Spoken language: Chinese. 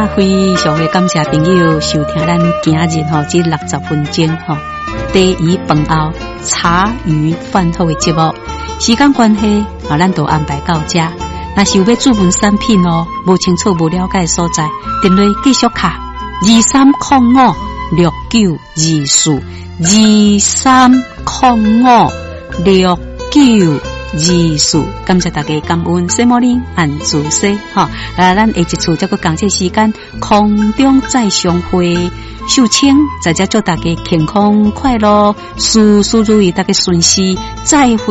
非常的感谢朋友收听咱今日这60分钟第一饭后茶余饭后的节目。时间关系咱就安排到这。若是有要注文产品无清楚无了解的所在，电话继续卡23056924，23056924。感谢大家，感恩西摩林安主席咱下一次这个讲这时间空中再相会。秀清在这祝大家健康快乐，事事如意，大家顺心，再会。